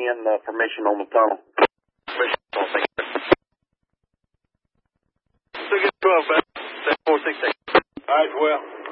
in permission on the tunnel. Permission. Oh, thank you. So get 12, man. 468. All right, well.